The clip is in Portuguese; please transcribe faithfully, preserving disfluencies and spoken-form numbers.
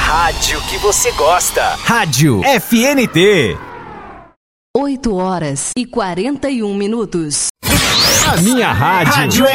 rádio que você gosta. Rádio F N T. oito horas e quarenta e um minutos. A minha rádio, rádio